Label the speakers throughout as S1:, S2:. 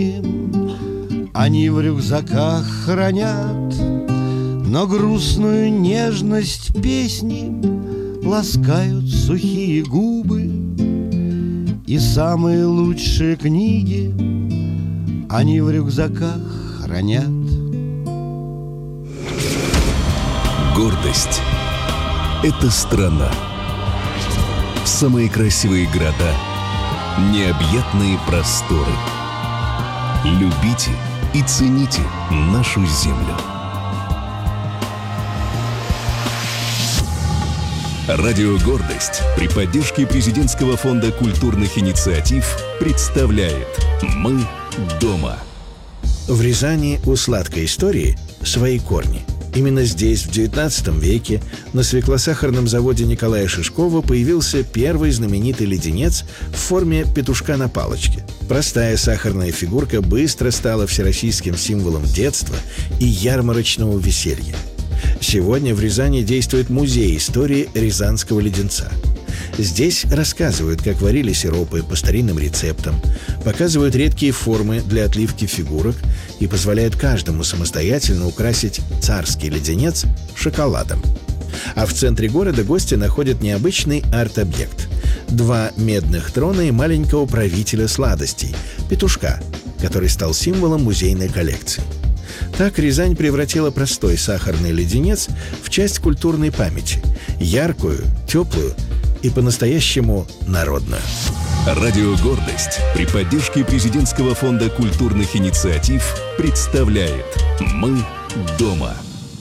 S1: Они в рюкзаках хранят, но грустную нежность песни ласкают сухие губы. И самые лучшие книги они в рюкзаках хранят.
S2: Гордость — это страна. Самые красивые города, необъятные просторы. Любите и цените нашу землю. Радио «Гордость» при поддержке Президентского фонда культурных инициатив представляет «Мы дома».
S3: В Рязани у сладкой истории свои корни. Именно здесь, в XIX веке, на свеклосахарном заводе Николая Шишкова появился первый знаменитый леденец в форме петушка на палочке. Простая сахарная фигурка быстро стала всероссийским символом детства и ярмарочного веселья. Сегодня в Рязани действует музей истории рязанского леденца. Здесь рассказывают, как варили сиропы по старинным рецептам, показывают редкие формы для отливки фигурок и позволяют каждому самостоятельно украсить царский леденец шоколадом. А в центре города гости находят необычный арт-объект – 2 медных трона и маленького правителя сладостей – петушка, который стал символом музейной коллекции. Так Рязань превратила простой сахарный леденец в часть культурной памяти – яркую, теплую и по-настоящему народную.
S2: Радио «Гордость» при поддержке Президентского фонда культурных инициатив представляет «Мы дома».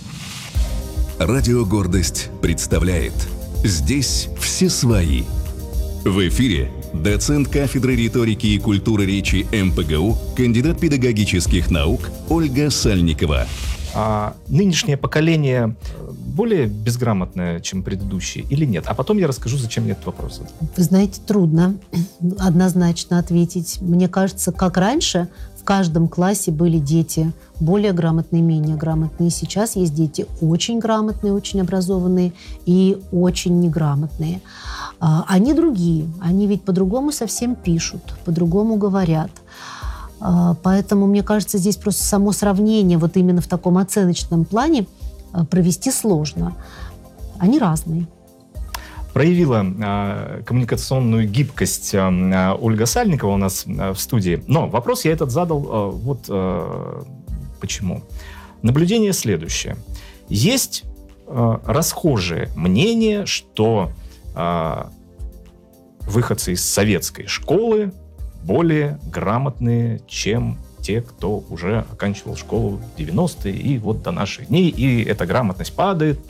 S2: Радио «Гордость» представляет «Здесь все свои». В эфире доцент кафедры риторики и культуры речи МПГУ, кандидат педагогических наук Ольга Сальникова.
S4: А нынешнее поколение более безграмотное, чем предыдущее, или нет? А потом я расскажу, зачем мне этот вопрос.
S5: Вы знаете, трудно однозначно ответить. Мне кажется, как раньше, в каждом классе были дети более грамотные, менее грамотные. Сейчас есть дети очень грамотные, очень образованные и очень неграмотные. Они другие. Они ведь по-другому совсем пишут, по-другому говорят. Поэтому, мне кажется, здесь просто само сравнение вот именно в таком оценочном плане провести сложно. Они разные.
S4: Проявила коммуникационную гибкость Ольга Сальникова у нас в студии. Но вопрос я этот задал почему. Наблюдение следующее. Есть расхожее мнение, что выходцы из советской школы более грамотные, чем те, кто уже оканчивал школу в 90-е и вот до наших дней. И эта грамотность падает.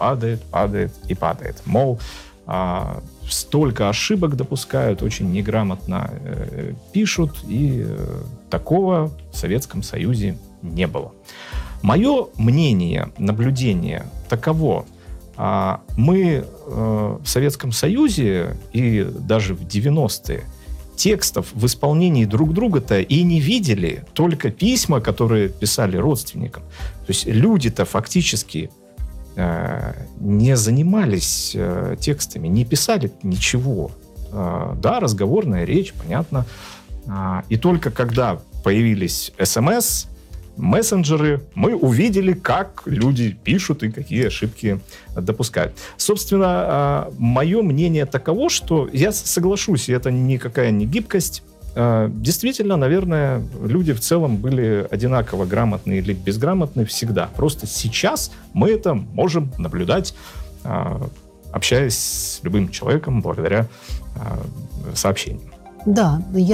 S4: Мол, столько ошибок допускают, очень неграмотно пишут, и такого в Советском Союзе не было. Мое мнение, наблюдение таково. Мы в Советском Союзе и даже в 90-е текстов в исполнении друг друга-то и не видели, только письма, которые писали родственникам. То есть люди-то фактически не занимались текстами, не писали ничего. Да, разговорная речь, понятно. И только когда появились СМС, мессенджеры, мы увидели, как люди пишут и какие ошибки допускают. Собственно, мое мнение таково, что я соглашусь, и это никакая не гибкость. Действительно, наверное, люди в целом были одинаково грамотные или безграмотные всегда. Просто сейчас мы это можем наблюдать, общаясь с любым человеком благодаря сообщениям.
S5: Да,